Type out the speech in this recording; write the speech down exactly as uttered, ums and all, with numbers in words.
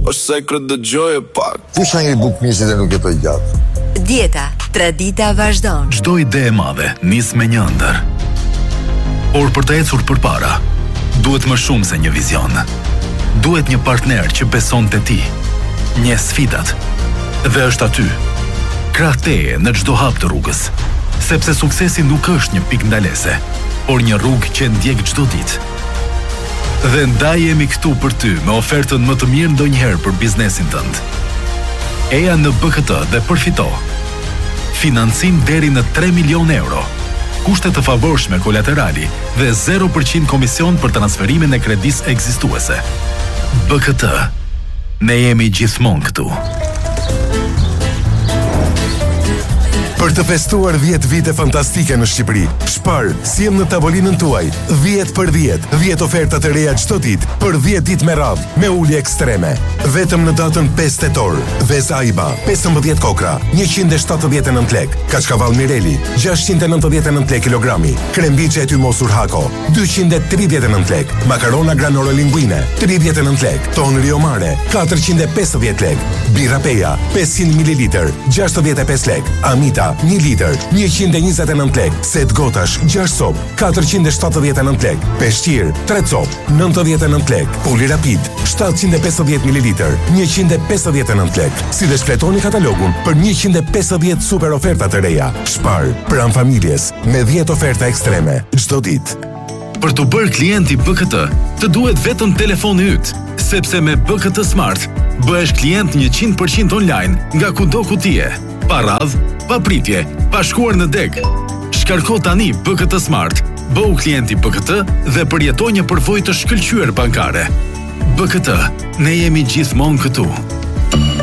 është sekret dëgjoje pak. Kush ka një bukë misit e nuk jetoj gjatë? Dieta, tradita vazhdon. Çdo ide e madhe nis me një ëndër. Por për të ecur përpara, duhet më shumë se një vizion. Duhet një partner që beson te ti, një sfidat. Dhe është aty, krah teje në çdo hap të rrugës, sepse suksesi nuk është një pikë ndalese, por një rrugë që ndjek çdo ditë. Dhe ndaj jemi këtu për ty me ofertën më të mirë ndonjëherë për biznesin tënd. Eja në B K T dhe përfito financim deri në tre milion euro, kushte të favorshme kolaterali dhe zero përqind komision për transferimin e kredisë ekzistuese. B K T, ne jemi gjithmonë këtu. Për të festuar dhjetë vite fantastike në Shqipëri, shpar, siem në tavolinën tuaj, dhjetë për dhjetë, dhjetë oferta të reja çdo ditë, për dhjetë ditë me radhë, me ulje ekstreme. Vetëm në datën pesë tetor, Vez Aiba, pesëmbëdhjetë kokra, njëqind e shtatëdhjetë e nëntë lekë, Kaçkavall Mireli, gjashtëqind e nëntëdhjetë e nëntë lekë kilogrami, krembiçe e tymosur Hako, dyqind e tridhjetë e nëntë lekë, makarona granore linguine, tridhjetë e nëntë lekë, ton Rio Mare, katërqind e pesëdhjetë lekë, birra Peja, pesëqind mililitër, gjashtëdhjetë e pesë lekë, Amita, një litër, njëqind e njëzet e nëntë lekë, set gotash, gjashtë cop, katërqind e shtatëdhjetë e nëntë lekë, peshqir, tre cop, nëntëdhjetë e nëntë lekë, puli rapid, shtatëqind e pesëdhjetë mililitër, njëqind e pesëdhjetë e nëntë lekë. Si dhe shfletoni katalogun për njëqind e pesëdhjetë super oferta të reja. Shpar, pranë familjes, me dhjetë oferta ekstreme, çdo ditë. Për të bërë klienti B K T, të duhet vetëm telefoni yt, sepse me B K T Smart bëhesh klient njëqind përqind online nga kudo ku ti je. Pa radhë, pa pritje, pa shkuar në deg. Shkarko tani B K T Smart, bëu klienti B K T dhe përjetoj një përvojë të shkëlqyer bankare. B K T, ne jemi gjithmonë këtu.